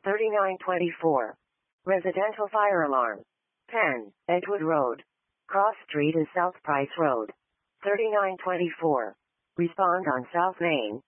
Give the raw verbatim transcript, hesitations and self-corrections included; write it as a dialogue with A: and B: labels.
A: thirty-nine twenty-four. Residential fire alarm. ten. Edgewood Road. Cross Street and South Price Road. thirty-nine twenty-four. Respond on South Main.